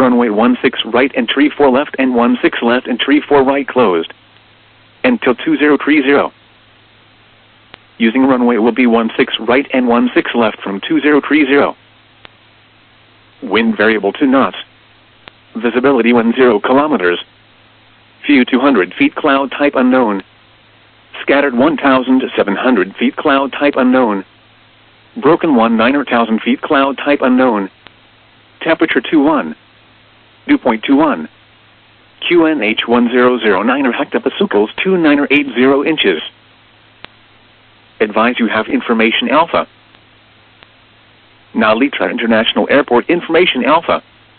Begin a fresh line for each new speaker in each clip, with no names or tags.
Runway 16 right and tree 4 left and 16 left and tree 4 right closed. Until 2030. Using runway will be 16 right and 16 left from 2030. Wind variable to knots. Visibility 10 kilometers. View 200 feet cloud type unknown. Scattered 1,700 feet cloud type unknown. Broken 19,000 feet cloud type unknown. Temperature 21. Dew point 21. QNH 1009 hectopascals 2980 inches. Advise you have information alpha. Nalitra International Airport information alpha.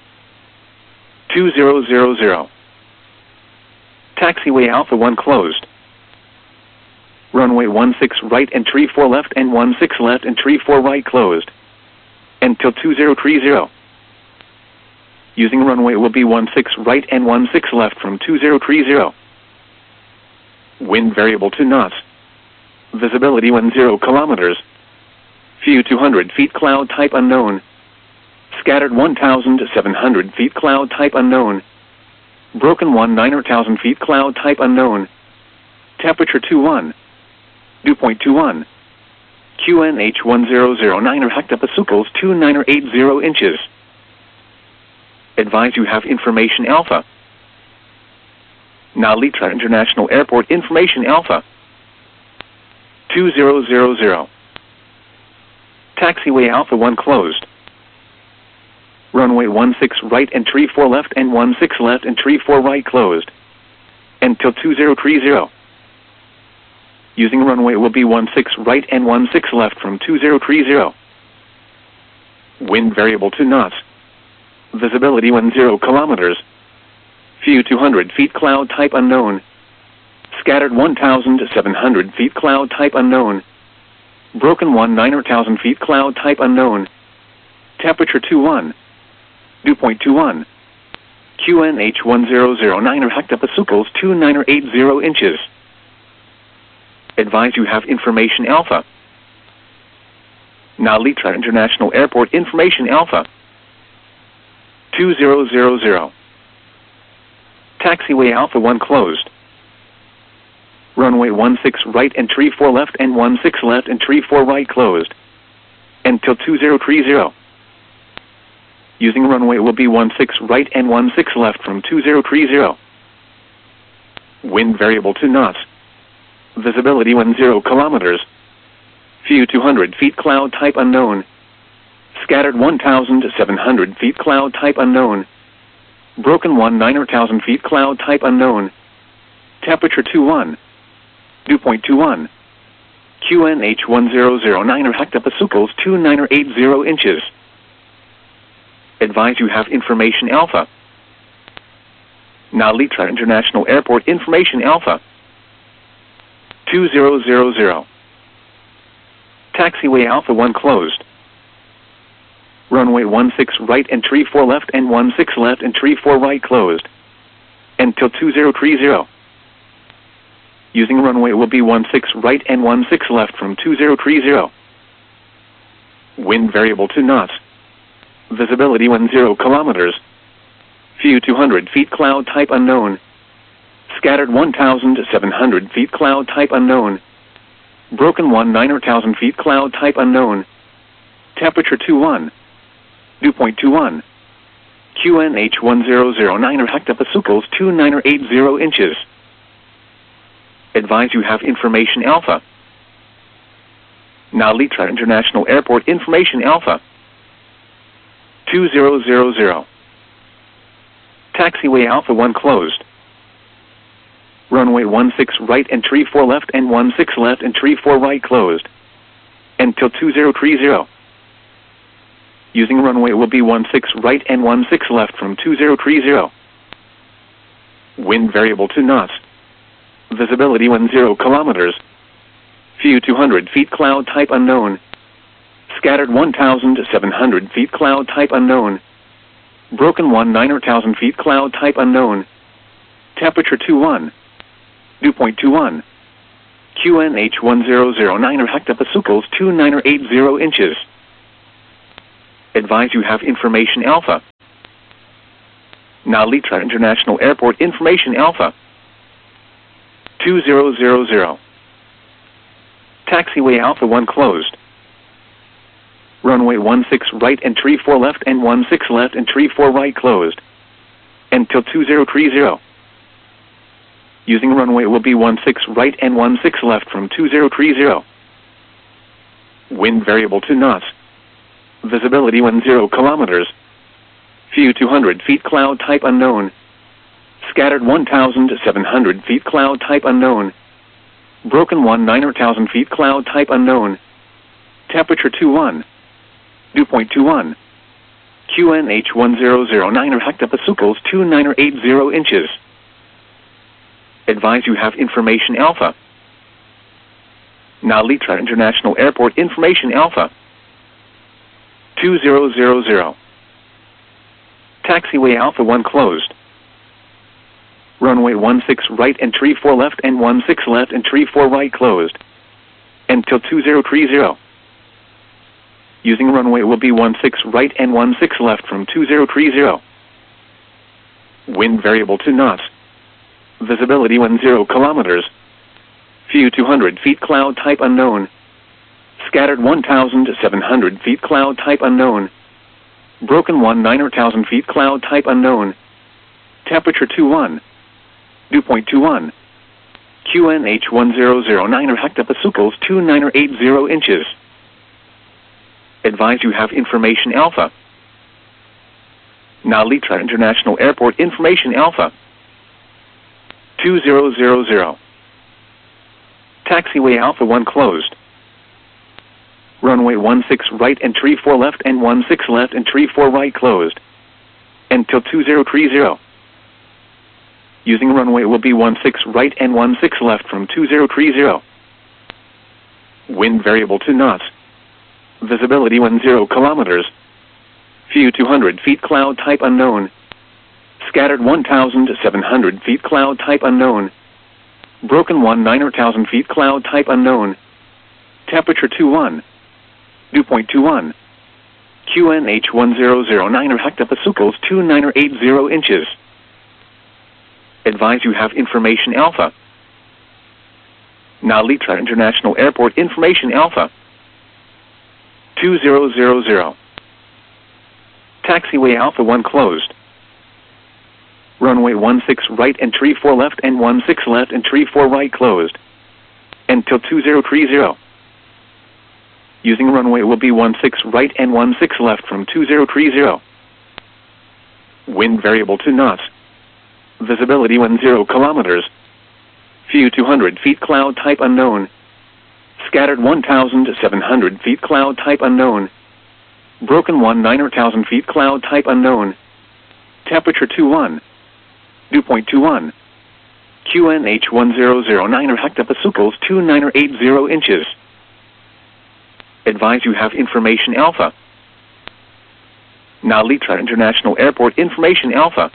2000. Taxiway Alpha 1 closed. Runway 16 right and tree 4 left and 16 left and tree 4 right closed. Until 2030. Using runway will be 16 right and 16 left from 2030. Wind variable to knots. Visibility 10 kilometers. View 200 feet cloud type unknown. Scattered 1,700 feet cloud type unknown. Broken 19,000 feet cloud type unknown. Temperature 21. Dew point 21. QNH 1009 hectopascals 2980 inches. Advise you have information alpha. Nalitra International Airport information alpha. 2000. Taxiway Alpha 1 closed. Runway 16 right and tree 4 left and 16 left and tree 4 right closed. Until 2030. Using runway will be 16 right and 16 left from 2030. Wind variable to knots. Visibility 10 kilometers. View 200 feet cloud type unknown. Scattered 1,700 feet cloud type unknown. Broken 19,000 feet cloud type unknown. Temperature 21. Dew point 21. QNH 1009 hectopascals 2980 inches. Advise you have information alpha. Nalitra International Airport information alpha. 2000. Taxiway Alpha 1 closed. Runway 16 right and tree 4 left and 16 left and tree 4 right closed. Until 2030. Using runway will be 16 right and 16 left from 2030. Wind variable to knots. Visibility 10 kilometers. View 200 feet cloud type unknown. Scattered 1,700 feet cloud type unknown. Broken 19,000 feet cloud type unknown. Temperature 21. Dew point 21. QNH 1009 hectopascals 2980 inches. Advise you have information alpha. Nalitra International Airport information alpha. 2000. Taxiway Alpha 1 closed. Runway 16 right and tree 4 left and 16 left and tree 4 right closed. Until 2030. Using runway will be 16 right and 16 left from 2030. Wind variable to knots. Visibility 10 kilometers. View 200 feet cloud type unknown. Scattered 1,700 feet cloud type unknown. Broken 19,000 feet cloud type unknown. Temperature 21. Dew point 21. QNH 1009 hectopascals 2980 inches. Advise you have information alpha. Nalitra International Airport information alpha. 2000. Taxiway Alpha 1 closed. Runway 16 right and tree 4 left and 16 left and tree 4 right closed. Until 2030. Using runway will be 16 right and 16 left from 2030. Wind variable to knots. Visibility 10 kilometers. View 200 feet cloud type unknown. Scattered 1,700 feet cloud type unknown. Broken 19,000 feet cloud type unknown. Temperature 21. Dew point 21. QNH 1009 hectopascals 2980 inches. Advise you have information alpha. Nalitra International Airport information Alpha 2000. Taxiway Alpha 1 closed. Runway 16 right and tree 4 left and 16 left and tree 4 right closed. Until 2030. Using runway will be 16 right and 16 left from 2030. Wind variable to knots. Visibility 10 kilometers. View 200 feet cloud type unknown. Scattered 1,700 feet cloud type unknown. Broken 9,000 feet cloud type unknown. Temperature 21. Dew point 21. QNH 1009 hectopascals 2980 inches. Advise you have information Alpha. Nalitra International Airport information Alpha 2000. Taxiway Alpha 1 closed. Runway 16 right and tree 4 left and 16 left and tree 4 right closed. Until 2030. Using runway will be 16 right and 16 left from 2030. Wind variable to knots. Visibility 10 kilometers. View 200 feet cloud type unknown. Scattered 1,700 feet cloud type unknown. Broken 9,000 feet cloud type unknown. Temperature 21. Dew point 21. QNH 1009 hectopascals 2980 inches. Advise you have information Alpha. Nalitra International Airport information Alpha 2000. Taxiway Alpha 1 closed. Runway 16 right and tree 4 left and 16 left and tree 4 right closed. Until 2030. Using runway will be 16 right and 16 left from 2030. Wind variable to knots. Visibility 10 kilometers. View 200 feet cloud type unknown. Scattered 1,700 feet cloud type unknown. Broken 9,000 feet cloud type unknown. Temperature 21. Dew point 21. QNH 1009 hectopascals 2980 inches. Advise you have information Alpha. Nalitra International Airport information Alpha 2000. Taxiway Alpha 1 closed. Runway 16 right and tree 4 left and 16 left and tree 4 right closed. Until 2030. Using runway will be 16 right and 16 left from 2030. Wind variable to knots. Visibility 10 kilometers. View 200 feet cloud type unknown. Scattered 1,700 feet cloud type unknown. Broken 9,000 feet cloud type unknown. Temperature 21. Dew point 21. QNH 1009 hectopascals 2980 inches. Advise you have information Alpha. Nalitra International Airport information Alpha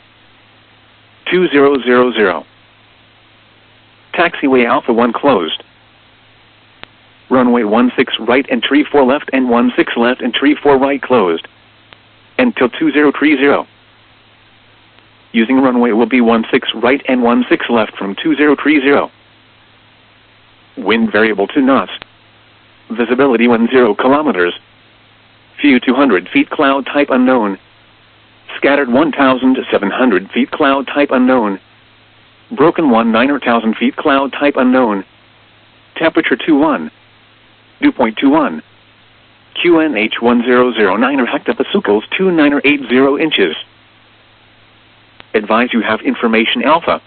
2000. Taxiway Alpha 1 closed. Runway 16 right and tree 4 left and 16 left and tree 4 right closed. Until 2030. Using runway will be 16 right and 16 left from 2030. Wind variable to knots. Visibility 10 kilometers. View 200 feet cloud type unknown. Scattered 1,700 feet cloud type unknown. Broken 9,000 feet cloud type unknown. Temperature 21. Dew point 21. QNH 1009 hectopascals 2980 inches. Advise you have information Alpha.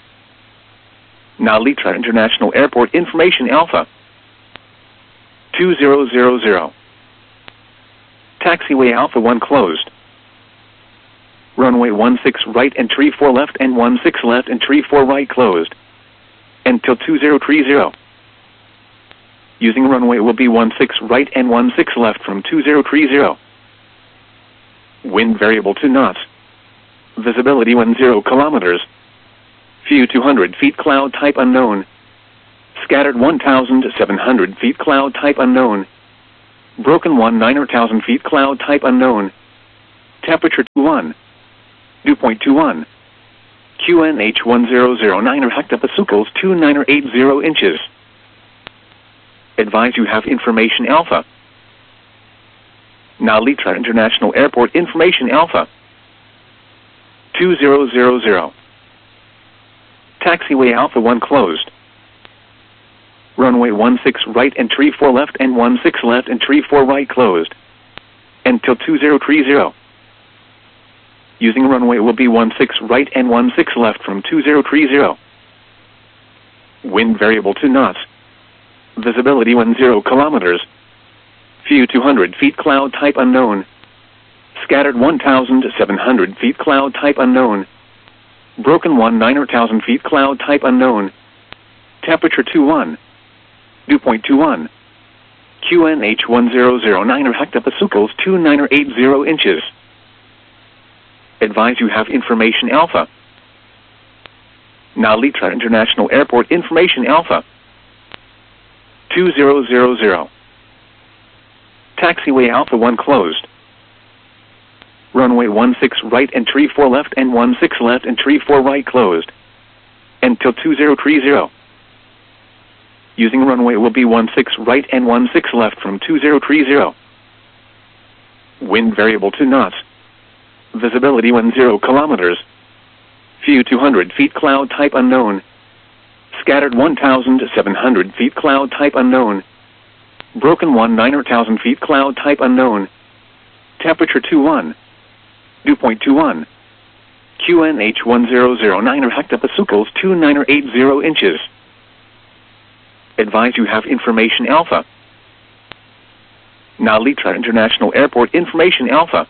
Nalitra International Airport information Alpha 2000. Taxiway Alpha 1 closed. Runway 16 right and tree 4 left and 16 left and tree 4 right closed. Until 2030. Using runway will be 16 right and 16 left from 2030. Wind variable to knots. Visibility 10 kilometers. View 200 feet cloud type unknown. Scattered 1,700 feet cloud type unknown. Broken 9,000 feet cloud type unknown. Temperature 21. Dew point 21. QNH 1009 hectopascals 2980 inches. Advise you have information Alpha. Nalitra International Airport information Alpha. 2000. Taxiway Alpha 1 closed. Runway 16 right and tree 4 left and 16 left and tree 4 right closed. Until 2030. Using runway will be 16 right and 16 left from 2030. Wind variable to knots. Visibility 10 kilometers. View 200 feet cloud type unknown. Scattered 1,700 feet cloud type unknown. Broken 9,000 feet cloud type unknown. Temperature 21. Dew point 21. QNH 1009 hectopascals 2980 inches. Advise you have information Alpha. Nalitra International Airport information Alpha. 2000. Taxiway Alpha 1 closed. Runway 16 right and tree 4 left and 16 left and tree 4 right closed. Until 2030. Using runway will be 16 right and 16 left from 2030. Wind variable to knots. Visibility 10 kilometers. View 200 feet cloud type unknown. Scattered 1,700 feet cloud type unknown. Broken 9,000 feet cloud type unknown. Temperature 21. Dew point 21. QNH 1009 hectopascals 2980 inches. Advise you have information Alpha. Nalitra International Airport information Alpha.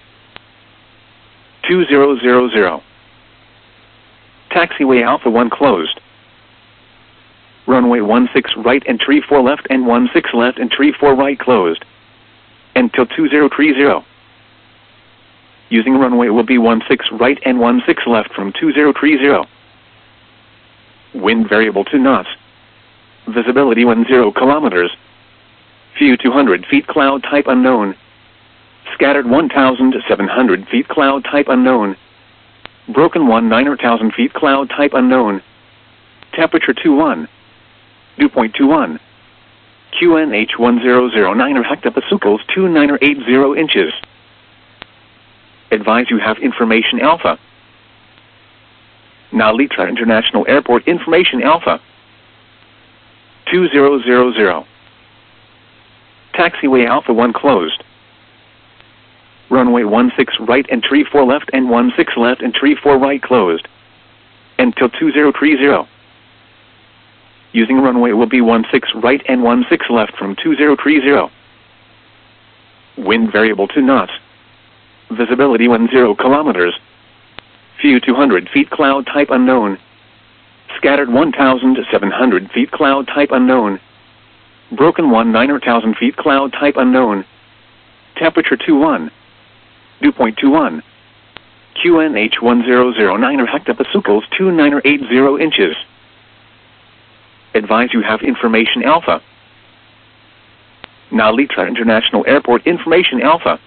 2000. Taxiway Alpha 1 closed. Runway 16 right and tree 4 left and 16 left and tree 4 right closed. Until 2030. Using runway will be 16 right and 16 left from 2030. Wind variable to knots. Visibility 10 kilometers. View 200 feet cloud type unknown. Scattered 1,700 feet cloud type unknown. Broken 9,000 feet cloud type unknown. Temperature 21. Dew point 21. QNH 1009 hectopascals 2980 inches. Advise you have information Alpha. Nalitra International Airport information Alpha. 2000. Taxiway Alpha 1 closed. Runway 16 right and tree 4 left and 16 left and tree 4 right closed. Until 2030. Using runway will be 16 right and 16 left from 2030. Wind variable to knots. Visibility 10 kilometers. View 200 feet cloud type unknown. Scattered 1,700 feet cloud type unknown. Broken 9,000 feet cloud type unknown. Temperature 21. Dew point 21. QNH 1009 hectopascals 2980 inches. Advise you have information Alpha. Nalitra International Airport information Alpha.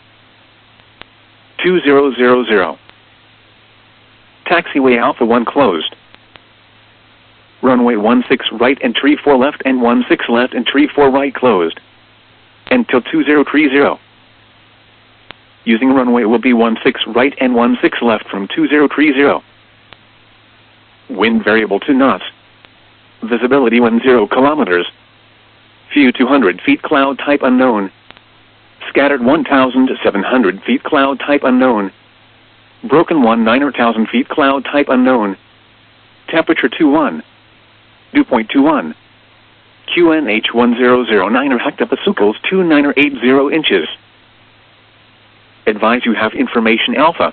2000. Taxiway Alpha 1 closed. Runway 16 right and tree 4 left and 16 left and tree 4 right closed. Until 2030. Using runway will be 16 right and 16 left from 2030. Wind variable to knots. Visibility 10 kilometers. View 200 feet cloud type unknown. Scattered 1,700 feet cloud type unknown. Broken 9,000 feet cloud type unknown. Temperature 21. Dew point 21. QNH 1009 hectopascals 2980 inches. Advise you have information Alpha.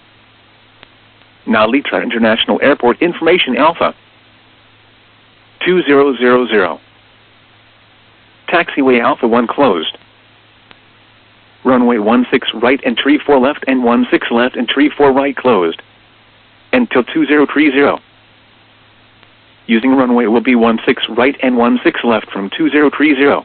Nalitra International Airport information Alpha. 2000. Taxiway Alpha 1 closed. Runway 16 right and tree 4 left and 16 left and tree 4 right closed. Until 2030. Using runway will be 16 right and 16 left from 2030.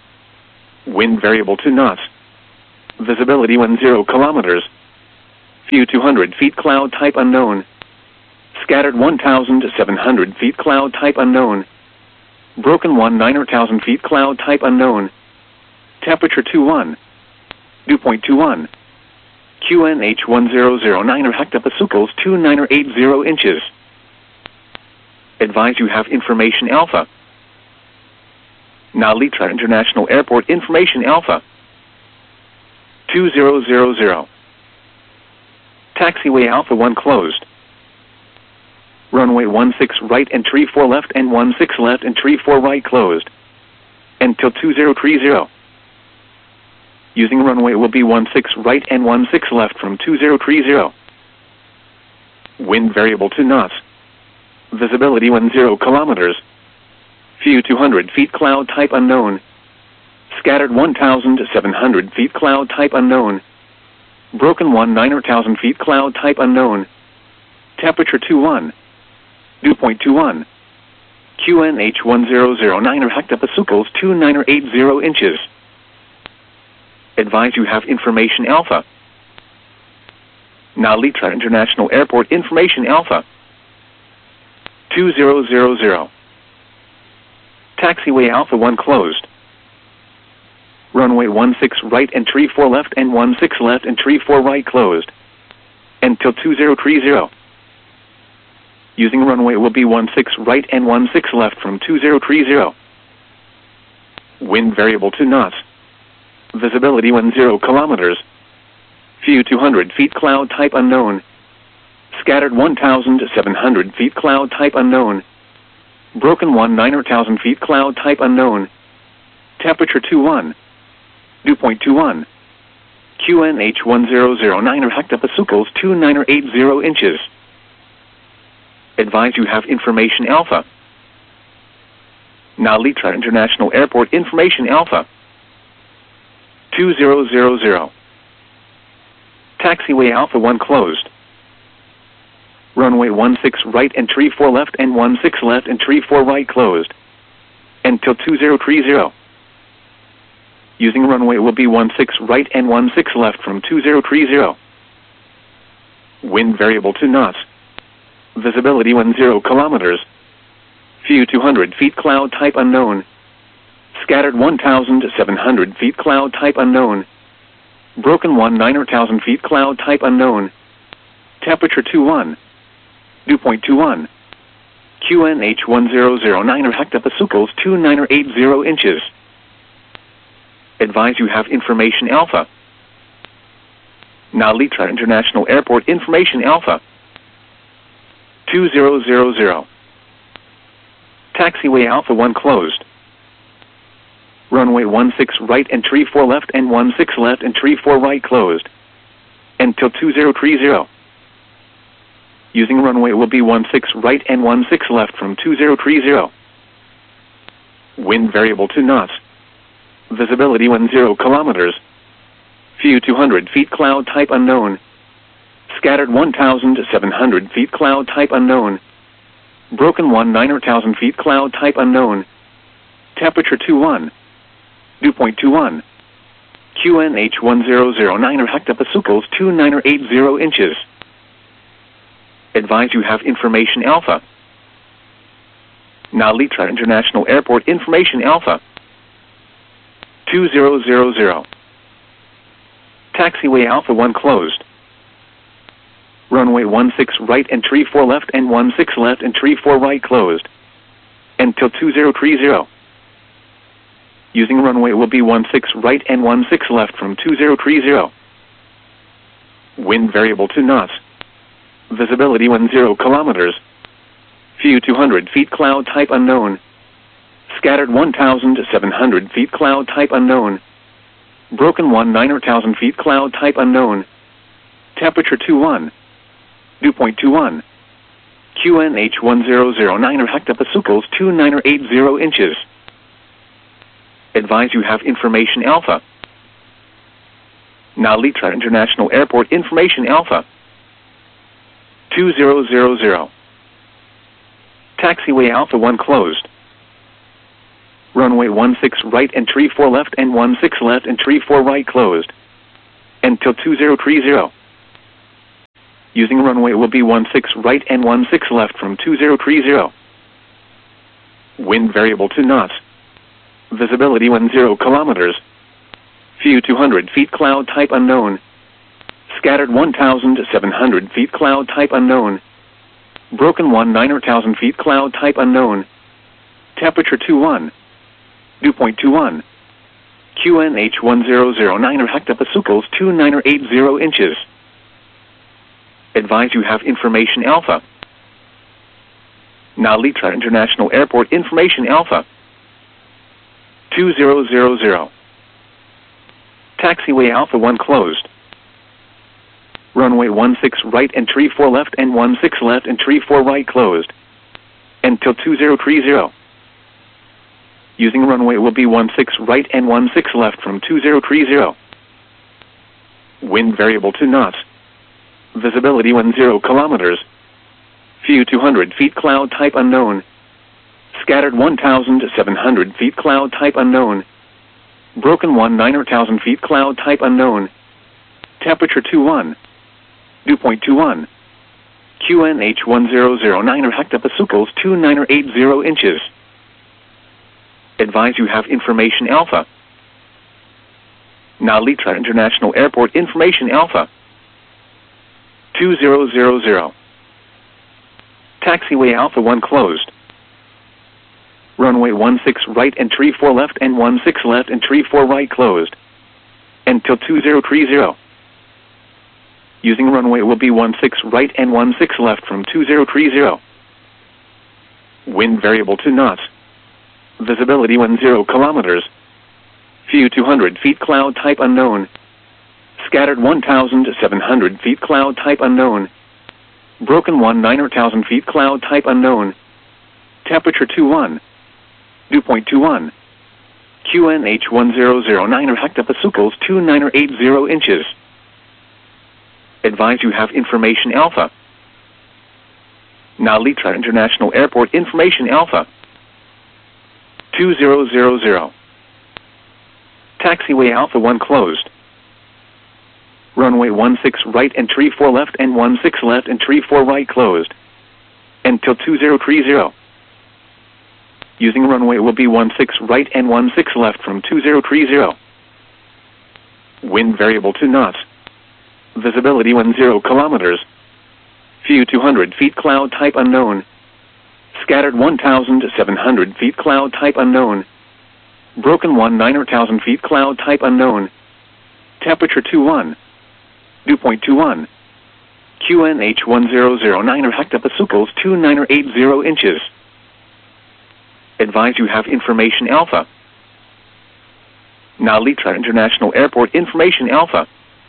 Wind variable to knots. Visibility 10 kilometers. View 200 feet, cloud type unknown. Scattered 1,700 feet, cloud type unknown. Broken 19,000 feet, cloud type unknown. Temperature 21. Dew point 21. QNH 1009 hectopascals 2980 inches. Advise you have information alpha. Nalitra International Airport information alpha. 2000. Taxiway Alpha 1 closed. Runway 16 right and tree 4 left and 16 left and tree 4 right closed. Until 2030. Using runway will be 16 right and 16 left from 2030. Wind variable to knots. Visibility 10 kilometers. View 200 feet, cloud type unknown. Scattered 1,700 feet, cloud type unknown. Broken 19,000 feet, cloud type unknown. Temperature 21. Dew point 21. QNH 1009 hectopascals 2980 inches. Advise you have information alpha. Nalitra International Airport information alpha. 2000. Taxiway Alpha 1 closed. Runway 16 right and tree 4 left and 16 left and tree 4 right closed. Until 2030. Using runway will be 16 right and 16 left from 2030. Wind variable to knots. Visibility 10 kilometers. View 200 feet, cloud type unknown. Scattered 1,700 feet, cloud type unknown. Broken 19,000 feet, cloud type unknown. Temperature 21. Dew point 21. QNH 1009 hectopascals 2980 inches. Advise you have information alpha. Nalitra International Airport information alpha. 2000. Taxiway Alpha 1 closed. Runway 16 right and tree 4 left and 16 left and tree 4 right closed. Until 2030. Using runway will be 16 right and 16 left from 2030. Wind variable to knots. Visibility 10 kilometers. View 200 feet, cloud type unknown. Scattered 1,700 feet, cloud type unknown. Broken 19,000 feet, cloud type unknown. Temperature 21. Dew point 21. QNH 1009 hectopascals 2980 inches. Advise you have information alpha. Nalitra International Airport information alpha. 2000. Taxiway Alpha 1 closed. Runway 16 right and tree 4 left and 16 left and tree 4 right closed. Until 2030. Using runway will be 16 right and 16 left from 2030. Wind variable to knots. Visibility 10 kilometers. View 200 feet, cloud type unknown. Scattered 1,700 feet, cloud type unknown. Broken 19,000 feet, cloud type unknown. Temperature 21. Dew point 21. QNH 1009 hectopascals 2980 inches. Advise you have information alpha. Nalitra International Airport information alpha. 2000. Taxiway Alpha 1 closed. Runway 16 right and tree 4 left and 16 left and tree 4 right closed. Until 2030. Using runway will be 16 right and 16 left from 2030. Wind variable to knots. Visibility 10 kilometers. View 200 feet, cloud type unknown. Scattered 1,700 feet, cloud type unknown. Broken 19,000 feet, cloud type unknown. Temperature 21. Dew point 21. QNH 1009 hectopascals 2980 inches. Advise you have information alpha. Nalitra International Airport information alpha. 2000. Taxiway Alpha 1 closed. Runway 16 right and tree 4 left and 16 left and tree 4 right closed. Until 2030. Using runway will be 16 right and 16 left from 2030. Wind variable to knots. Visibility 10 kilometers. View 200 feet, cloud type unknown. Scattered 1,700 feet, cloud type unknown. Broken 19,000 feet, cloud type unknown. Temperature 21. Dew point 21. QNH 1009 hectopascals 2980 inches. Advise you have information Alpha. Nalitra International Airport information Alpha. 2000. Taxiway Alpha 1 closed. Runway 16 right and 34 left and 16 left and 34 right closed. Until 2030. Using runway will be 16 right and 16 left from 2030. Wind variable to knots. Visibility 10 kilometers. View 200 feet, cloud type unknown. Scattered 1,700 feet, cloud type unknown. Broken 19,000 feet, cloud type unknown. Temperature 21. Dew point 21. QNH 1009 hectopascals 2980 inches. Advise you have information Alpha. Nalitra International Airport information Alpha. 2000. Taxiway Alpha 1 closed. Runway 16 right and 34 left and 16 left and 34 right closed. Until 2030. Using runway will be 16 right and 16 left from 2030. Wind variable to knots. Visibility 10 kilometers. View 200 feet, cloud type unknown. Scattered 1,700 feet, cloud type unknown. Broken 19,000 feet, cloud type unknown. Temperature 21. Dew point 21. QNH 1009 hectopascals 2980 inches. Advise you have information Alpha. Nalitra International Airport information Alpha. 2000. Taxiway Alpha 1 closed. Runway 16 right and 34 left and 16 left and 34 right closed. Until 2030. Using runway will be 16 right and 16 left from 2030. Wind variable to knots. Visibility 10 kilometers. View 200 feet, cloud type unknown. Scattered 1,700 feet, cloud type unknown. Broken 19,000 feet, cloud type unknown. Temperature 21. Dew point 21. QNH 1009 hectopascals 2980 inches. Advise you have information Alpha. Nalitra International Airport information Alpha.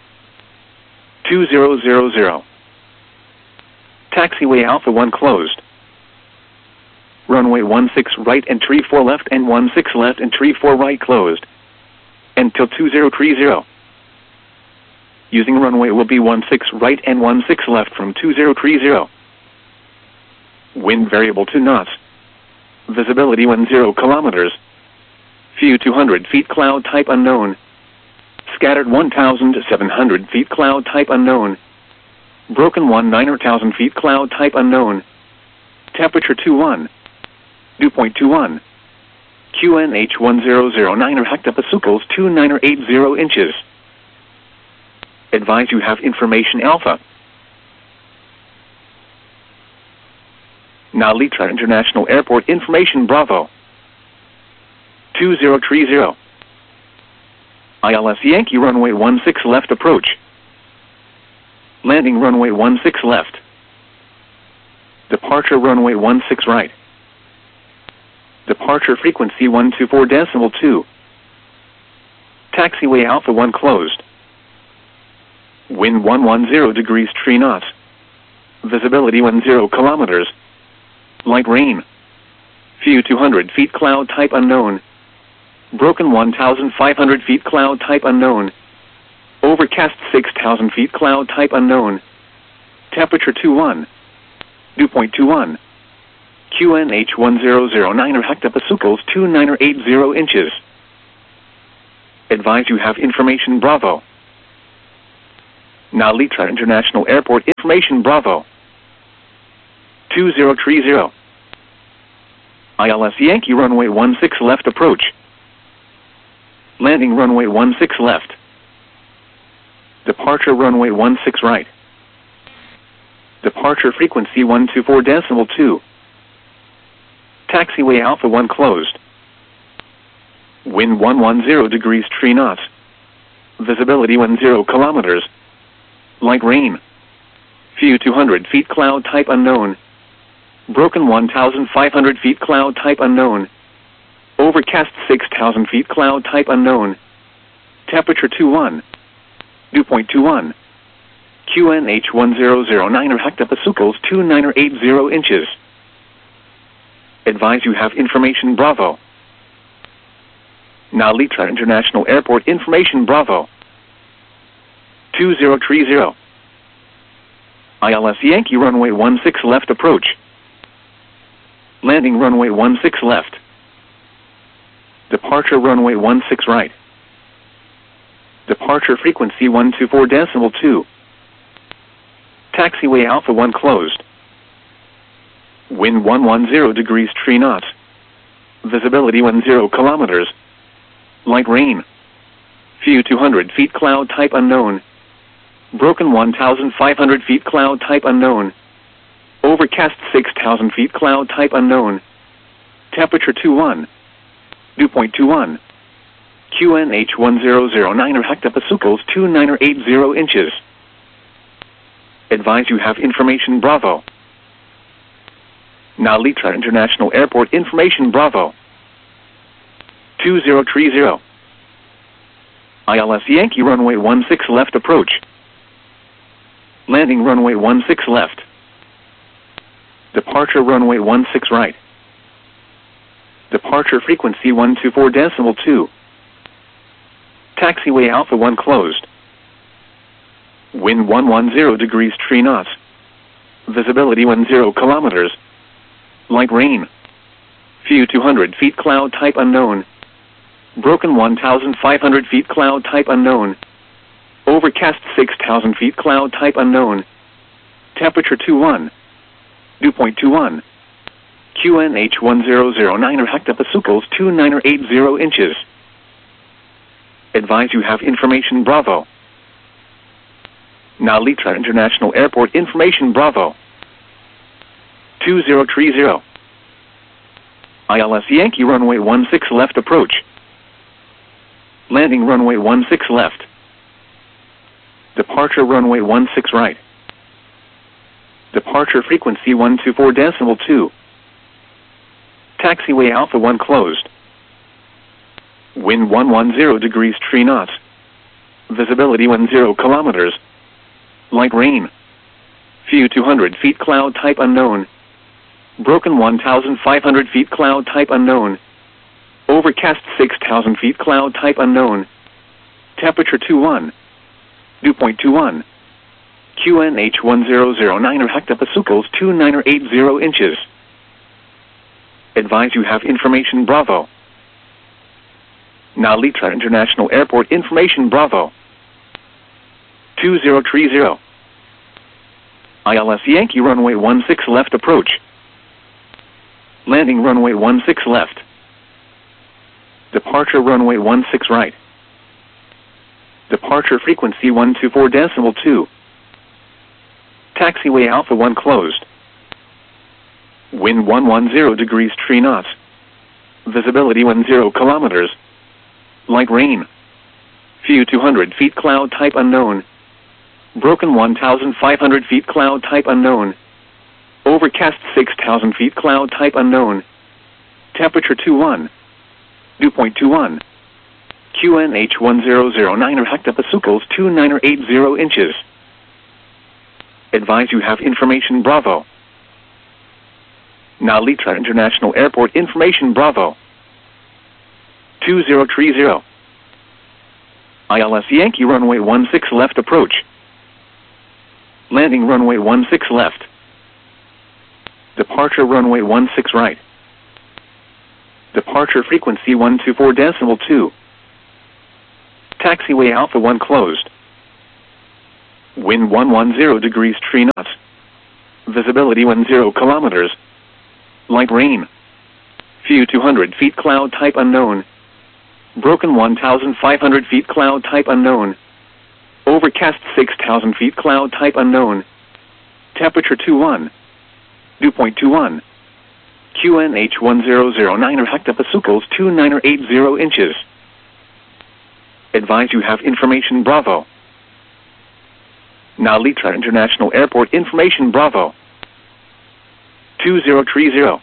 2000. Taxiway Alpha 1 closed. Runway 16 right and 34 left and 16 left and 34 right closed. Until 2030. Using runway will be 16 right and 16 left from 2030. Wind variable to knots. Visibility 10 kilometers. View 200 feet, cloud type unknown. Scattered 1,700 feet, cloud type unknown. Broken 19,000 feet, cloud type unknown. Temperature 21. Dew point 21. QNH 1009 hectopascals 2980 inches. Advise you have information Alpha. Nalitra International Airport information Bravo. 2030. ILS Yankee runway 16 left approach. Landing runway 16 left. Departure runway 16 right. Departure frequency 124.2. Taxiway Alpha 1 closed. Wind 110 degrees 3 knots. Visibility 10 kilometers. Light rain. View 200 feet, cloud type unknown. Broken 1,500 feet, cloud type unknown. Overcast 6,000 feet, cloud type unknown. Temperature 21. Dew point 21. QNH 1009 hectopascals 2980 inches. Advise you have information Bravo. Nalitra International Airport information Bravo. 2030. ILS Yankee runway 16 left approach. Landing runway 16 left. Departure runway 16 right. Departure frequency 124.2. Taxiway Alpha 1 closed. Wind 110 degrees 3 knots. Visibility 10 kilometers. Light rain. Few 200 feet cloud type unknown. Broken 1,500 feet cloud type unknown. Overcast 6,000 feet cloud type unknown. Temperature 21. Dew point 21. QNH 1009 hectopascals 2980 inches. Advise you have information Bravo. Nalitra International Airport information Bravo. 2030. ILS Yankee runway 16 left approach. Landing runway 16 left. Departure runway 16 right. Departure frequency 124.2. Taxiway Alpha 1 closed. Wind 110 degrees 3 knots. Visibility 10 kilometers. Light rain. Few 200 feet cloud type unknown. Broken 1,500 feet cloud type unknown. Overcast 6,000 feet cloud type unknown. Temperature 21. Dew point 21. QNH 1009 hectopascals 2980 inches. Advise you have information Bravo. Nalitra International Airport information Bravo. 2030. ILS Yankee runway 16 left approach. Landing runway 16 left. Departure runway 16 right. Departure frequency 124.2. Taxiway Alpha 1 closed. Wind 110 degrees 3 knots. Visibility 10 kilometers. Light rain. Few 200 feet cloud type unknown. Broken 1,500 feet cloud type unknown. Overcast 6,000 feet cloud type unknown. Temperature 21. Dew point 21. QNH 1009 hectopascals 2980 inches. Advise you have information Bravo. Nalitra International Airport information Bravo. 2030. ILS Yankee runway 16 left approach. Landing runway 16 left. Departure runway 16 right. Departure frequency 124.2. Taxiway Alpha 1 closed. Wind 110 degrees 3 knots. Visibility 10 kilometers. Light rain. Few 200 feet cloud type unknown. Broken 1,500 feet cloud type unknown. Overcast 6,000 feet cloud type unknown. Temperature 21. Dew point 21. QNH 1009 hectopascals 2980 inches. Advise you have information Bravo. Nalitra International Airport information Bravo. 2030. ILS Yankee runway 16 left approach. Landing runway 16 left. Departure runway 16 right. Departure frequency 124.2. Taxiway Alpha 1 closed. Wind 110 degrees 3 knots. Visibility 10 kilometers. Light rain. Few 200 feet cloud type unknown. Broken 1,500 feet cloud type unknown. Overcast 6,000 feet cloud type unknown. Temperature 21. Dew point 21. QNH 1009 hectopascals 2980 inches. Advise you have information Bravo. Nalitra International Airport information Bravo. 2030. ILS Yankee runway 16 left approach. Landing runway 16 left. Departure runway 16 right. Departure frequency 124.2. Taxiway Alpha 1 closed. Wind 110 degrees 3 knots. Visibility 10 kilometers. Light rain. Few 200 feet cloud type unknown. Broken 1,500 feet cloud type unknown. Overcast 6,000 feet cloud type unknown. Temperature 21. Dew point 21. QNH 1009 hectopascals 2980 inches. Advise you have information Bravo. Now Litra International Airport information Bravo. 2030.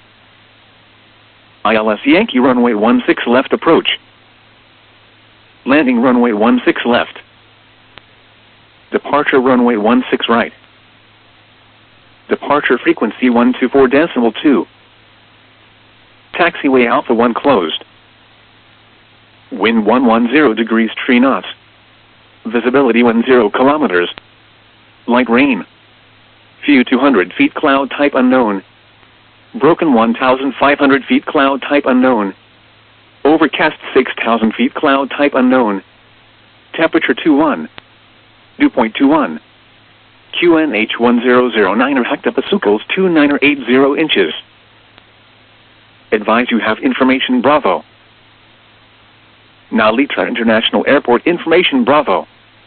ILS Yankee runway 16 left approach. Landing runway 16 left. Departure runway 16 right. Departure frequency 124.2. Taxiway Alpha 1 closed. Wind 110 degrees 3 knots. Visibility 10 kilometers. Light rain. Few 200 feet cloud type unknown. Broken 1,500 feet cloud type unknown. Overcast 6,000 feet cloud type unknown. Temperature 21. Dew point 21. QNH 1009 hectopascals 2980 inches. Advise you have information Bravo. Now Litra International Airport information Bravo.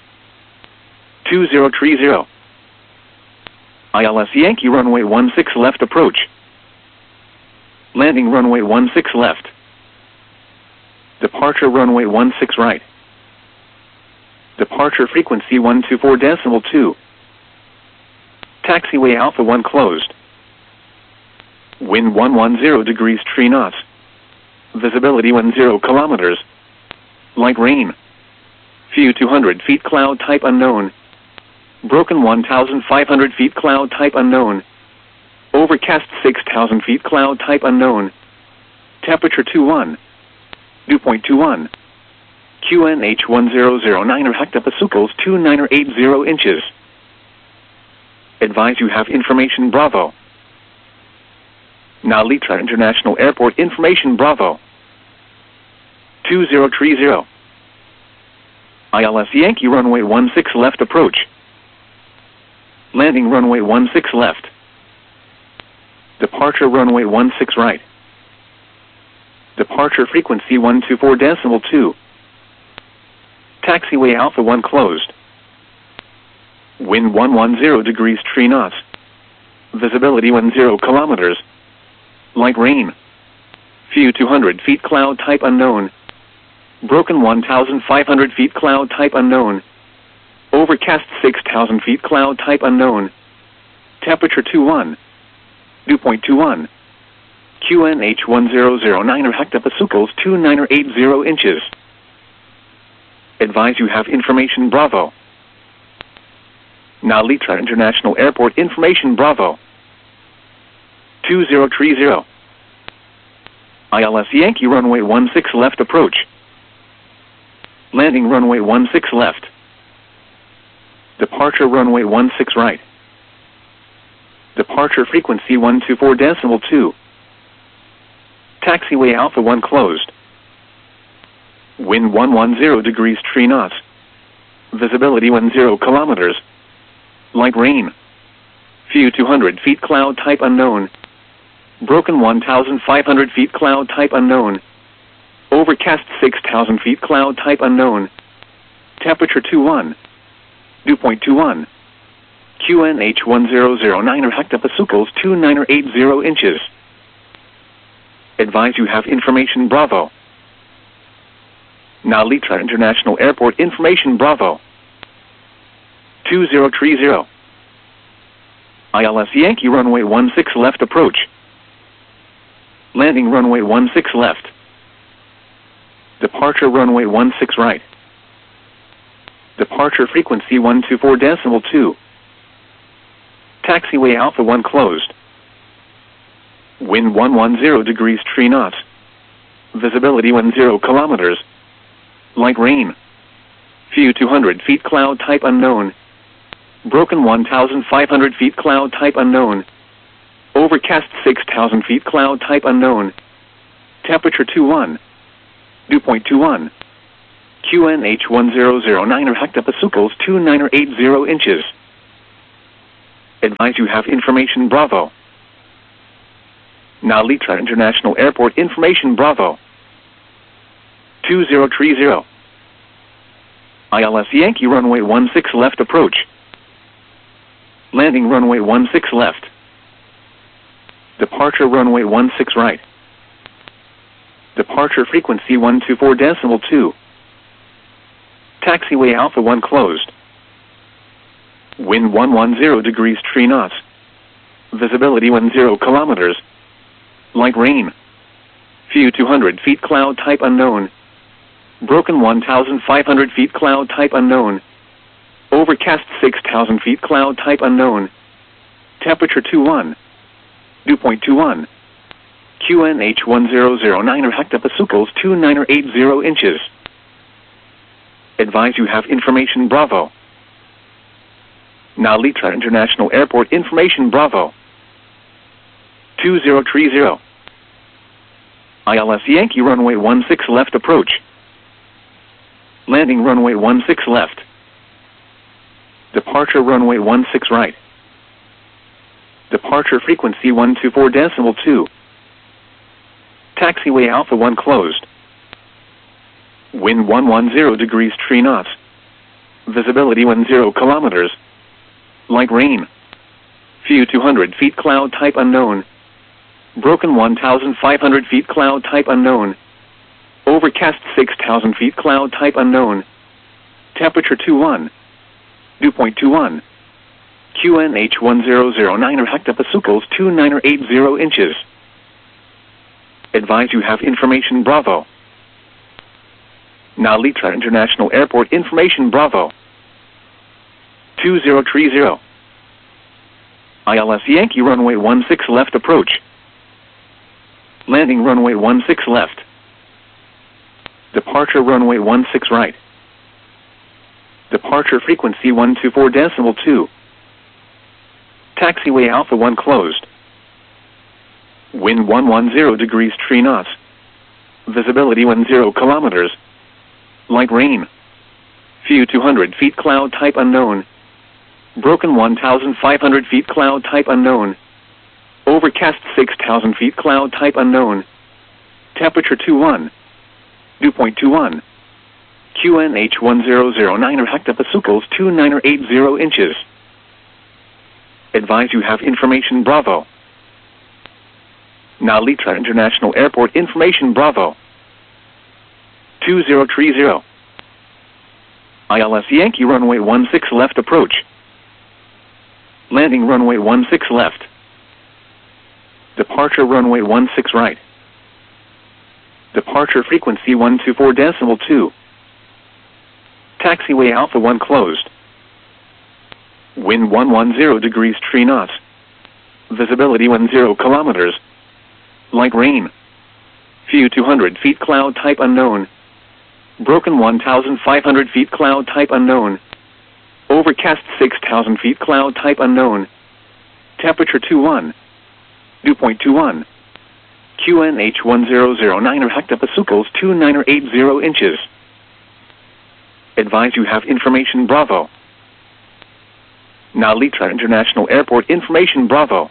2030. ILS Yankee runway 16 left approach. Landing runway 16 left. Departure runway 16 right. Departure frequency 124.2. Taxiway Alpha 1 closed. Wind 110 degrees 3 knots. Visibility 10 kilometers. Light rain. Few 200 feet cloud type unknown. Broken 1,500 feet cloud type unknown. Overcast 6,000 feet cloud type unknown. Temperature 21. Dew point 21. QNH 1009 hectopascals 2980 inches. Advise you have information Bravo. Now Litra International Airport information Bravo. 2030. ILS Yankee runway 16 left approach. Landing runway 16 left. Departure runway 16 right. Departure frequency 124.2. Taxiway Alpha 1 closed. Wind 110 degrees 3 knots. Visibility 10 kilometers. Light rain. Few 200 feet cloud type unknown. Broken 1,500 feet cloud type unknown. Overcast 6,000 feet cloud type unknown. Temperature 21. Dew point 21. QNH 1009 hectopascals 2980 inches. Advise you have information Bravo. Now Litra International Airport information Bravo. 2030. ILS Yankee runway 16 left approach. Landing runway 16 left. Departure runway 16 right. Departure frequency 124.2. Taxiway Alpha 1 closed. Wind 110 degrees 3 knots. Visibility 10 kilometers. Light rain. Few 200 feet cloud type unknown. Broken 1,500 feet cloud type unknown. Overcast 6,000 feet cloud type unknown. Temperature 21. Dew point 21. QNH 1009 hectopascals 2980 inches. Advise you have information Bravo. Now Litra International Airport information Bravo. 2030. ILS Yankee runway 16 left approach. Landing runway 16 left. Departure runway 16 right. Departure frequency 124.2. Taxiway Alpha 1 closed. Wind 110 degrees 3 knots. Visibility 10 kilometers. Light rain. Few 200 feet cloud type unknown. Broken 1,500 feet cloud type unknown. Overcast 6,000 feet cloud type unknown. Temperature 21. Dew point 21. QNH 1009 hectopascals 2980 inches. Advise you have information Bravo. Narita International Airport information Bravo. 2030. ILS Yankee runway 16 left approach. Landing runway 16 left. Departure runway 16 right. Departure frequency 124.2. Taxiway Alpha 1 closed. Wind 110 degrees 3 knots. Visibility 10 kilometers. Light rain. Few 200 feet cloud type unknown. Broken 1,500 feet cloud type unknown. Overcast 6,000 feet cloud type unknown. Temperature 21. Dew point 21. QNH 1009 hectopascals 2980 inches. Advise you have information Bravo. Narita International Airport information Bravo. 2030. ILS Yankee runway 16 left approach. Landing runway 16 left. Departure runway 16 right. Departure frequency 124.2. Taxiway Alpha 1 closed. Wind 110 degrees 3 knots. Visibility 10 kilometers. Light rain. Few 200 feet cloud type unknown. Broken 1,500 feet cloud type unknown. Overcast 6,000 feet cloud type unknown. Temperature 21. Dew point 21. QNH 1009 hectopascals 2980 inches. Advise you have information Bravo. Narita International Airport information Bravo. 2030. ILS Yankee runway 16 left approach. Landing runway 16 left. Departure runway 16 right. Departure frequency 124.2. Taxiway Alpha 1 closed. Wind 110 degrees 3 knots. Visibility 10 kilometers. Light rain. Few 200 feet cloud type unknown. Broken 1,500 feet cloud type unknown. Overcast 6,000 feet cloud type unknown. Temperature 21. Dew point 21. QNH 1009 hectopascals 2980 inches. Advise you have information Bravo. Narita International Airport information Bravo. 2030. ILS Yankee runway 16 left approach. Landing runway 16 left. Departure runway 16 right. Departure frequency 124.2. Taxiway Alpha 1 closed. Wind 110 degrees 3 knots. Visibility 10 kilometers. Light rain. Few 200 feet cloud type unknown. Broken 1,500 feet cloud type unknown. Overcast 6,000 feet cloud type unknown. Temperature 21. Dew point 21. QNH 1009 hectopascals 2980 inches. Advise you have information Bravo. Narita International Airport information Bravo.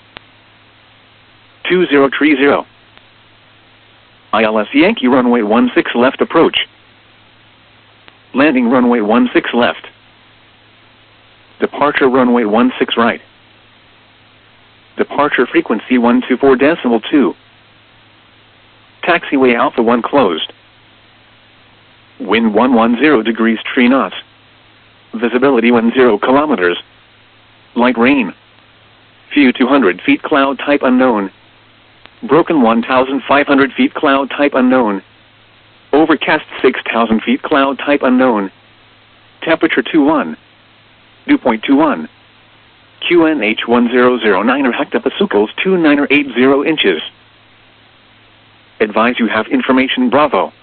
2030. ILS Yankee runway 16 left approach. Landing runway 16 left. Departure runway 16 right. Departure frequency 124.2. Taxiway Alpha 1 closed. Wind 110 degrees 3 knots. Visibility 10 kilometers. Light rain. Few 200 feet cloud type unknown. Broken 1,500 feet cloud type unknown. Overcast 6,000 feet cloud type unknown. Temperature 21. Dew point 21. QNH 1009 hectopascals 2980 inches. Advise you have information Bravo.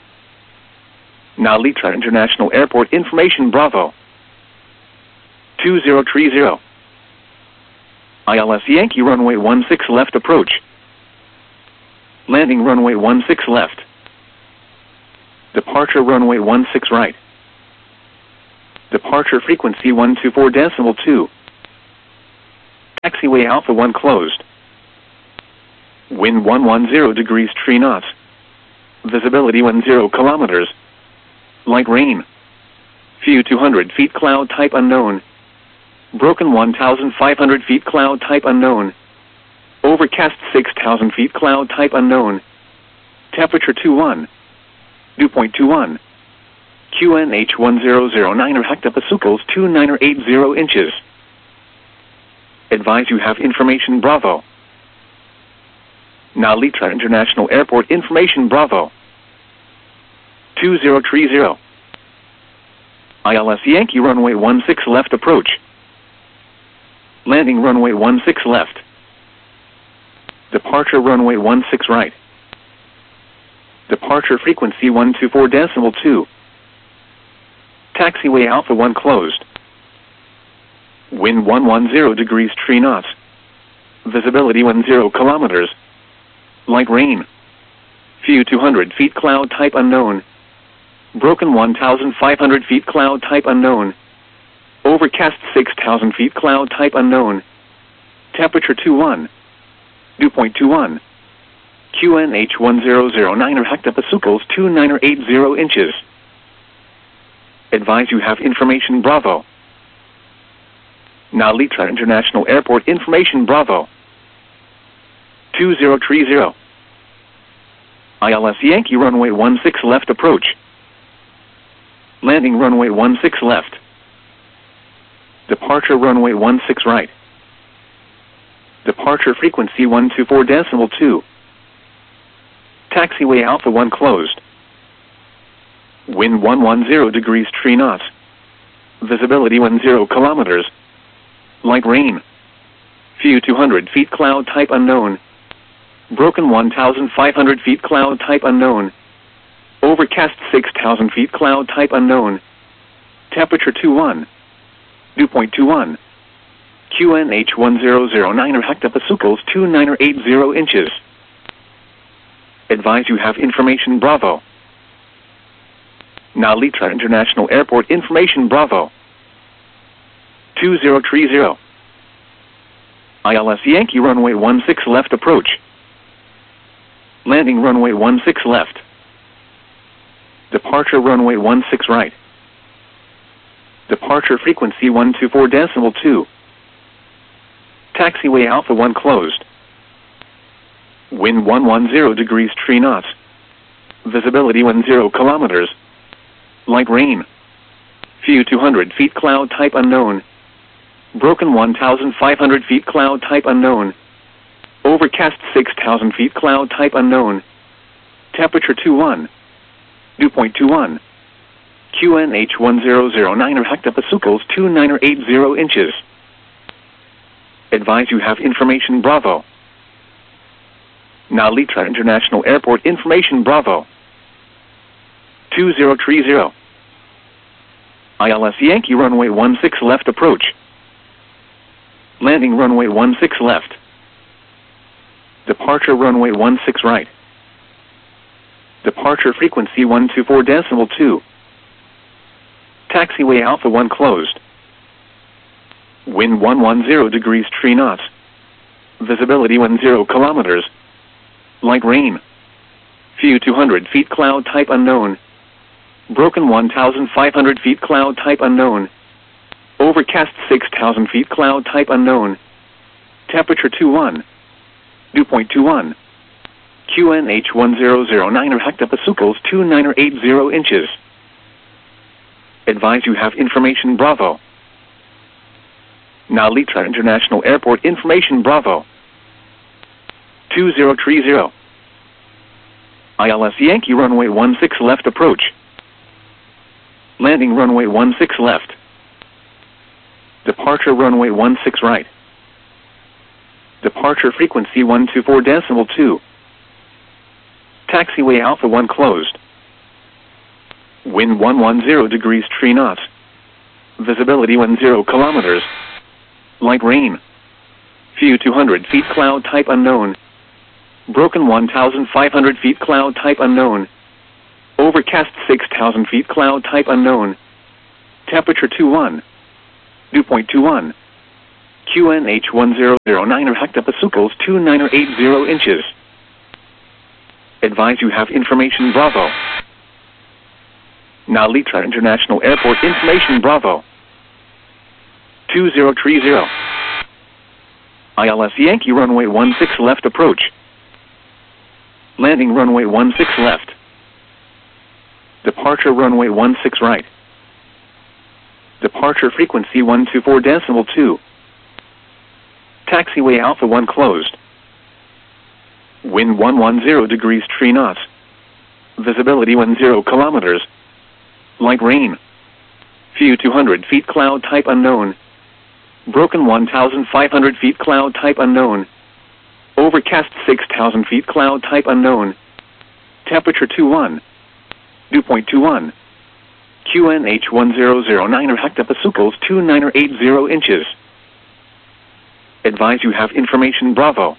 Narita International Airport information Bravo. 2030. ILS Yankee runway 16 left approach. Landing runway 16 left. Departure runway 16 right. Departure frequency 124.2. Taxiway Alpha 1 closed. Wind 110 degrees 3 knots. Visibility 10 kilometers. Light rain. Few 200 feet cloud type unknown. Broken 1,500 feet cloud type unknown. Overcast 6,000 feet cloud type unknown. Temperature 21. Dew point 21. QNH 1009 hectopascals 2980 inches. Advise you have information Bravo. Nalitra International Airport information Bravo. 2030. ILS Yankee runway 16 left approach. Landing runway 16 left. Departure runway 16 right. Departure frequency 124.2. Taxiway Alpha 1 closed. Wind 110 degrees 3 knots. Visibility 10 kilometers. Light rain. Few 200 feet cloud type unknown. Broken 1,500 feet cloud type unknown. Overcast 6,000 feet cloud type unknown. Temperature 21. Dew point 21. QNH 1009 hectopascals 2980 inches. Advise you have information Bravo. Nalitra International Airport information Bravo. 2030. ILS Yankee runway 16 left approach. Landing runway 16 left. Departure runway 16 right. Departure frequency 124.2. Taxiway Alpha 1 closed. Wind 110 degrees 3 knots. Visibility 10 kilometers. Light rain. Few 200 feet cloud type unknown. Broken 1,500 feet cloud type unknown. Overcast 6,000 feet cloud type unknown. Temperature 21. Dew point 21. QNH 1009 hectopascals 2980 inches. Advise you have information Bravo. Nalitra International Airport information Bravo. 2030. ILS Yankee runway 16 left approach. Landing runway 16 left. Departure runway 16 right. Departure frequency 124.2. Taxiway Alpha 1 closed. Wind 110 degrees 3 knots. Visibility 10 kilometers. Light rain. Few 200 feet cloud type unknown. Broken 1,500 feet cloud type unknown. Overcast 6,000 feet cloud type unknown. Temperature 21. Dew point 21. QNH 1009 hectopascals 2980 inches. Advise you have information Bravo. Nalitra International Airport information Bravo. 2030. ILS Yankee runway 16 left approach. Landing runway 16 left. Departure runway 16 right. Departure frequency 124.2. Taxiway Alpha 1 closed. Wind 110 degrees 3 knots. Visibility 10 kilometers. Light rain. Few 200 feet cloud type unknown. Broken 1,500 feet cloud type unknown. Overcast 6,000 feet cloud type unknown. Temperature 21. Dew point 21. QNH 1009 hectopascals 2980 inches. Advise you have information Bravo. Nalitra International Airport information Bravo. 2030. ILS Yankee runway 16 left approach. Landing runway 16 left. Departure runway 16 right. Departure frequency 124.2. Taxiway Alpha 1 closed. Wind 110 degrees 3 knots. Visibility 10 kilometers. Light rain. Few 200 feet cloud type unknown. Broken 1,500 feet cloud type unknown. Overcast 6,000 feet, cloud type unknown. Temperature 21. Dew point 21. QNH 1009 hectopascals 2980 inches. Advise you have information Bravo. Nalitra International Airport information Bravo. 2030. ILS Yankee runway 16 left approach. Landing runway 16 left. Departure runway 16 right. Departure frequency 124.2. Taxiway Alpha 1 closed. Wind 110 degrees 3 knots. Visibility 10 kilometers. Light rain. Few 200 feet, cloud type unknown. Broken 1,500 feet, cloud type unknown. Overcast 6,000 feet, cloud type unknown. Temperature 21. Dew point 21. QNH 1009 hectopascals 2980 inches. Advise you have information Bravo.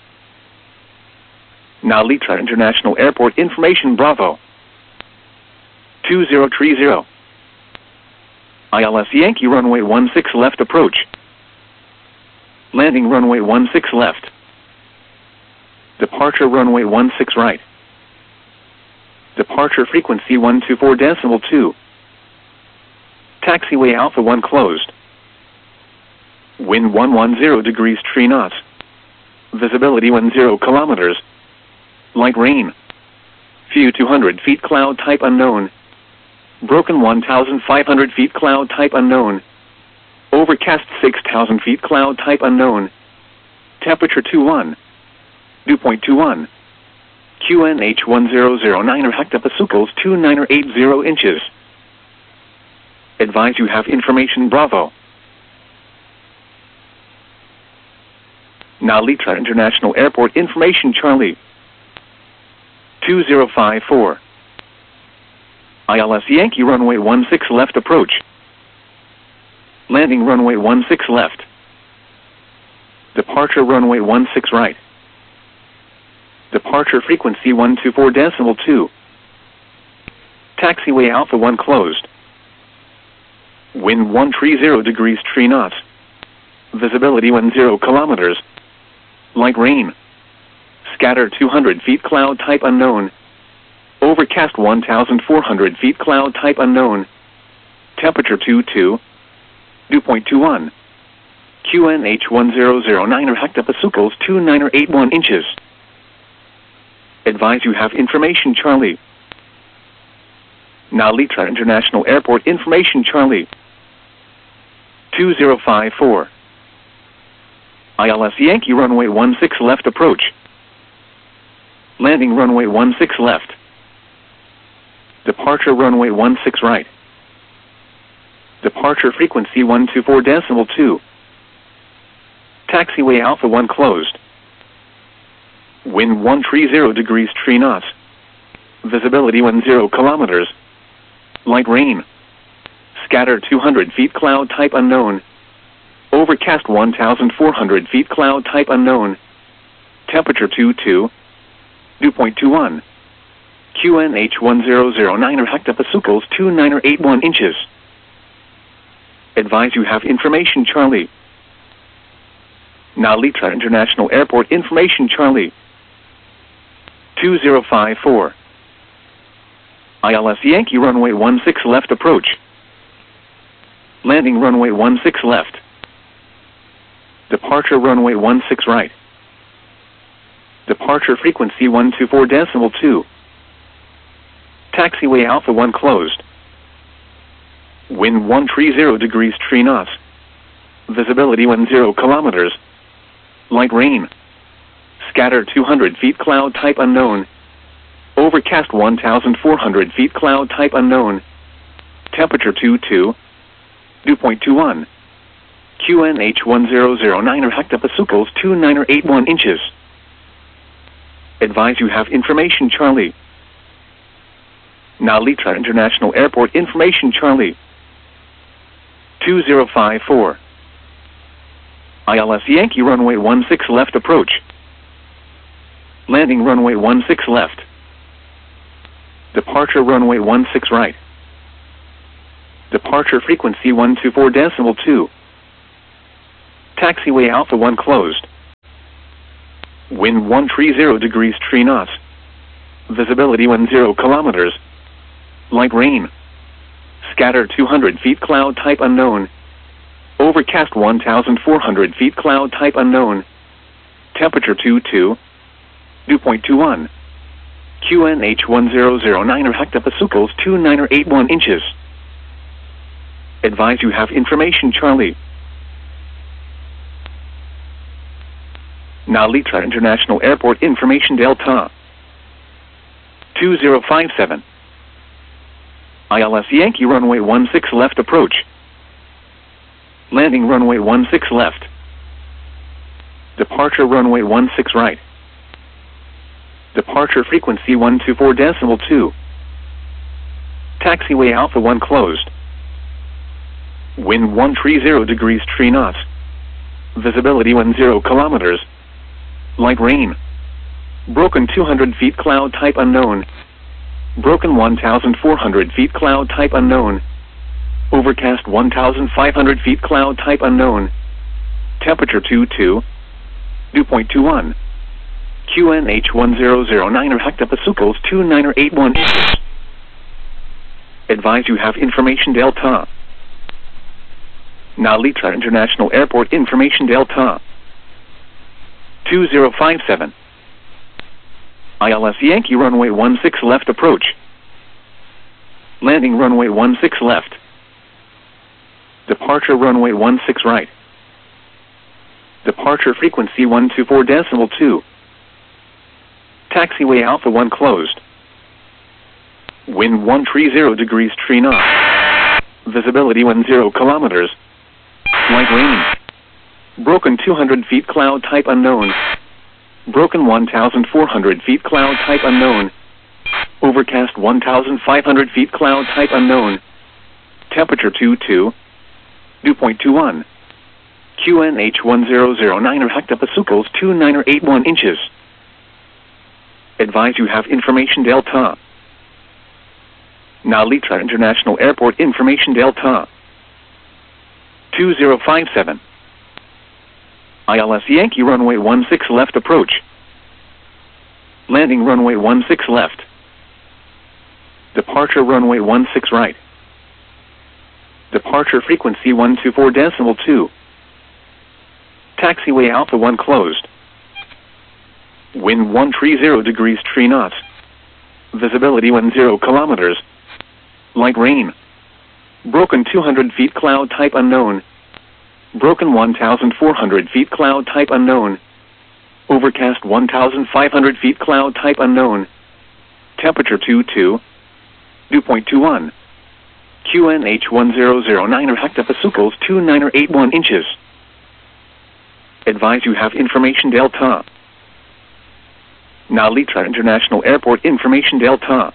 Nalitra International Airport information Bravo. 2030. ILS Yankee runway 16 left approach. Landing runway 16 left. Departure runway 16 right. Departure frequency 124.2. Taxiway Alpha 1 closed. Wind 110 degrees 3 knots. Visibility 10 kilometers. Light rain. Few 200 feet, cloud type unknown. Broken 1,500 feet, cloud type unknown. Overcast 6,000 feet, cloud type unknown. Temperature 21. Dew point 21. QNH 1009 hectopascals 2980 inches. Advise you have information Bravo. Nalitra International Airport information Charlie. 2054. ILS Yankee runway 16 left approach. Landing runway 16 left. Departure runway 16 right. Departure frequency 124.2. Taxiway Alpha 1 closed. Wind 130 degrees 3 knots. Visibility 10 kilometers. Light rain. Scatter 200 feet, cloud type unknown. Overcast 1,400 feet, cloud type unknown. Temperature 22. Dew point 21. QNH 1009 hectopascals 2981 inches. Advise you have information Charlie. Nalitra International Airport information Charlie. 2054. ILS Yankee runway 16 left approach. Landing runway 16 left. Departure runway 16 right. Departure frequency 124.2. Taxiway Alpha 1 closed. Wind 130 degrees 3 knots. Visibility 10 kilometers. Light rain. Scatter 200 feet, cloud type unknown. Overcast 1,400 feet, cloud type unknown. Temperature 22. Dew point 21. QNH 1009 hectopascals 2981 inches. Advise you have information Charlie. Nalitra International Airport information Charlie. 2054. ILS Yankee runway 16 left approach. Landing runway 16 left. Departure runway 16 right. Departure frequency 124.2. Taxiway Alpha 1 closed. Wind 130 degrees 3 knots. Visibility 10 kilometers. Light rain. Scatter 200 feet, cloud type unknown. Overcast 1,400 feet, cloud type unknown. Temperature 22. Dew point 21. QNH 1009 hectopascals 2981 inches. Advise you have information Charlie. Nalitra International Airport information Charlie. 2054. ILS Yankee runway 16 left approach. Landing runway 16 left. Departure runway 16 right. Departure frequency 124.2. Taxiway Alpha 1 closed. Wind 130 degrees 3 knots. Visibility 10 kilometers. Light rain. Scattered 200 feet cloud type unknown. Overcast 1,400 feet cloud type unknown. Temperature 22. Dew point 21. QNH 1009 hectopascals 2981 inches. Advise you have information Charlie. Nalitra International Airport information Delta 2057. ILS Yankee runway 16 left approach. Landing runway 16 left. Departure runway 16 right. Departure frequency 124.2. Taxiway Alpha 1 closed. Wind 130 degrees 3 knots. Visibility 10 kilometers. Light rain. Broken 200 feet cloud type unknown. Broken 1,400 feet cloud type unknown. Overcast 1,500 feet cloud type unknown. Temperature 22. Dew point 21. QNH 1009 hectopascals 2981 inches. Advise you have information Delta. Nalitra International Airport information Delta 2057. ILS Yankee runway 16 left approach. Landing runway 16 left. Departure runway 16 right. Departure frequency 124.2. Taxiway Alpha 1 closed. Wind 130 degrees 3 knots. Visibility 10 kilometers. Light rain. Broken 200 feet cloud type unknown. Broken 1,400 feet cloud type unknown. Overcast 1,500 feet cloud type unknown. Temperature 22. Dew point 21. QNH 1009 hectopascals 2981 inches. Advise you have information Delta. Nalitra International Airport information Delta 2057. ILS Yankee runway 16 left approach. Landing runway 16 left. Departure runway 16 right. Departure frequency 124.2. Taxiway Alpha 1 closed. Wind 130 degrees 3 knots. Visibility 10 kilometers. Light rain. Broken 200 feet cloud type unknown. Broken 1,400 feet cloud type unknown. Overcast 1,500 feet cloud type unknown. Temperature 22. Dew point 21. QNH 1009 hectopascals 2981 inches. Advise you have information Delta. Nalitra International Airport information Delta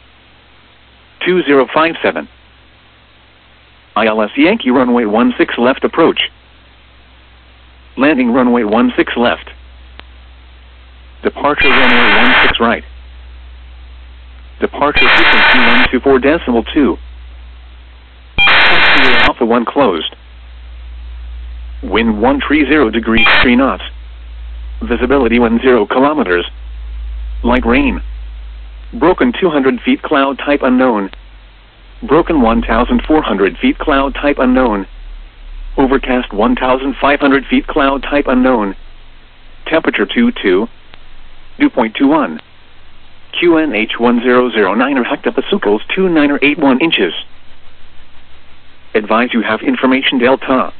2057. ILS Yankee runway 16 left approach. Landing runway 16 left. Departure runway 16 right. Departure frequency 124.2. Taxiway Alpha 1 closed. Wind 130 degrees 3 knots. Visibility 10 kilometers. Light rain. Broken 200 feet cloud type unknown. Broken 1,400 feet cloud type unknown. Overcast 1,500 feet cloud type unknown. Temperature 22. Dew point 21. QNH 1009 hectopascals 2981 inches. Advise you have information Delta.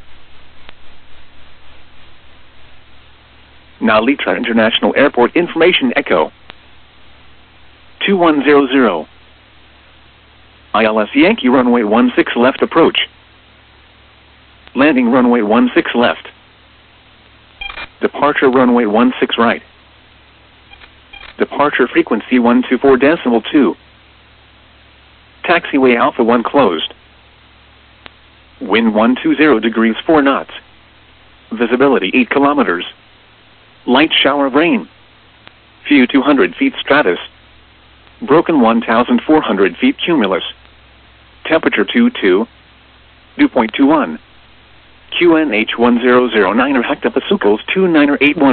Nalitra International Airport information Echo 2100. ILS Yankee runway 16 left approach. Landing runway 16 left. Departure runway 16 right. Departure frequency 124.2. Taxiway Alpha 1 closed. Wind 120 degrees 4 knots. Visibility 8 kilometers. Light shower of rain. Few 200 feet stratus. Broken 1,400 feet cumulus. Temperature 22. Dew point 21. QNH 1009 or Hectopasucos 29 or 81.